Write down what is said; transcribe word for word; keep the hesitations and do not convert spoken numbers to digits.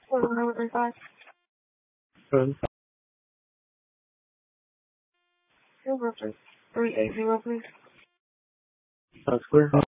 One three five. Seven. Three eight zero, please. That's clear.